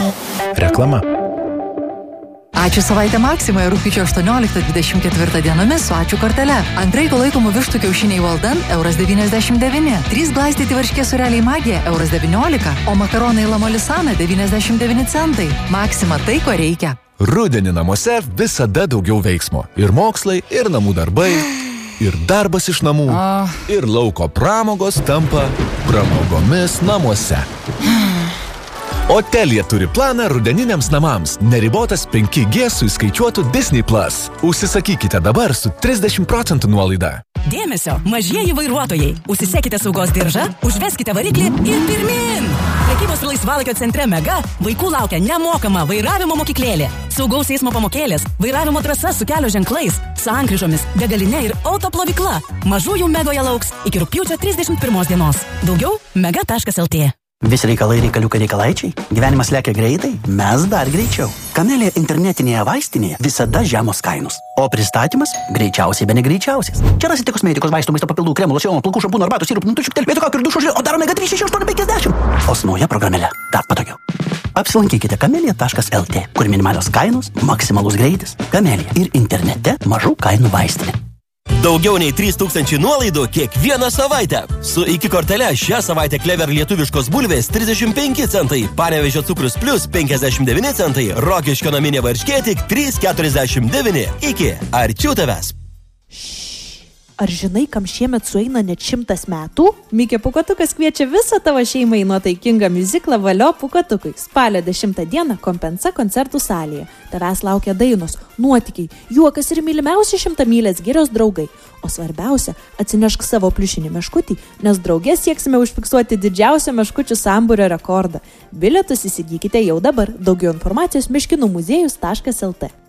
Reklama. Ačiū savaitę Maksimoje rugpjūčio 18-24 dienomis su ačiū kortele. Ant raito laikomų vištų kiaušiniai Walden €99, 3 glaistyti varškės sūreliai Magija €19, o makaronai Lamolisana 99 centai. Maksima tai, ko reikia. Rudenį namuose visada daugiau veiksmo. Ir mokslai, ir namų darbai, ir darbas iš namų, ir lauko pramogos tampa pramogomis namuose. O Telia turi planą rudeniniams namams. Neribotas 5G su įskaičiuotu Disney+. Užsisakykite dabar su 30% nuolaida. Dėmesio, mažieji vairuotojai. Užsisekite saugos diržą, užveskite variklį ir pirmin. Prekybos ir laisvalaikio centre Mega vaikų laukia nemokama vairavimo mokyklėlė, saugaus eismo pamokėlės, vairavimo trasa su kelio ženklais, sankryžomis, degalinė ir autoplovykla. Mažųjų Megoje lauks iki rugpjūčio 31 dienos. Daugiau mega.lt. Visi reikalai reikaliukai reikalaičiai. Gyvenimas lekia greitai, mes dar greičiau. Kamelė internetinėje vaistinėje visada žemos kainos. O pristatymas greičiausiai be negreičiausias. Čia rasite kosmetikos, vaistų, maisto papildų, kremų, locionų, plaukų, šampūnų, arbatų, sirupų, nutučių, vietų kaukių ir dušo žėlio, o dar omega 3 6850. O su nauja programėle dar patogiau. Apsilankykite kamelė.lt, kur minimalios kainos, maksimalus greitis. Kamelė ir internete mažų kainų vaistinė. Daugiau nei 3000 nuolaidų kiekvieną savaitę. Su iki kortele šią savaitę Clever lietuviškos bulvės 35 centai, Panevėžio cukrus plus 59 centai, Rokiškio naminė varškė tik 3,49. Iki arčiau tavęs. Ar žinai, kam šiemet sueina net 100 metų? Mikė Pūkuotukas kviečia visą tavo šeimą į nuotaikingą miuziklą Valio Pūkuotukui. Spalio 10 dieną Kompensa koncertų salėje. Tavęs laukia dainos, nuotykiai, juokas ir mylimiausi 100 mylės girios draugai. O svarbiausia, atsinešk savo pliušinį meškutį, nes draugės sieksime užfiksuoti didžiausią meškučių sambūrio rekordą. Bilietus įsigykite jau dabar. Daugiau informacijos miškinumuziejus.lt.